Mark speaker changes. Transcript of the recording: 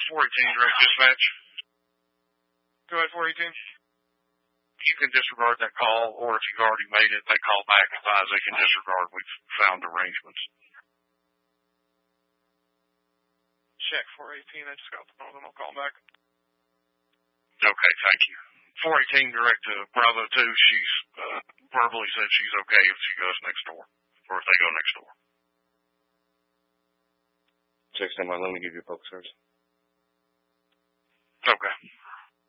Speaker 1: 418 direct dispatch.
Speaker 2: Go ahead, 418.
Speaker 1: You can disregard that call, or if you've already made it, they call back and advise they can disregard. We've found arrangements.
Speaker 2: Check 418. I just got the phone, and I'll call back.
Speaker 1: Okay, thank you. 418 direct to Bravo 2. She's verbally said she's okay if she goes next door, or if they go next door.
Speaker 3: Check standby. Let me give you a public service.